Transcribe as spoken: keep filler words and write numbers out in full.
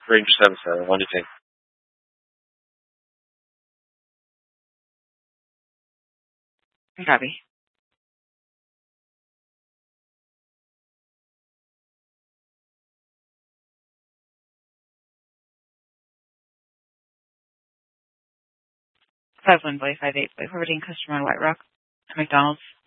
Ranger seven seven, one to ten. Copy. Five one boy, five eight boy, forwarding customer on White Rock to McDonald's.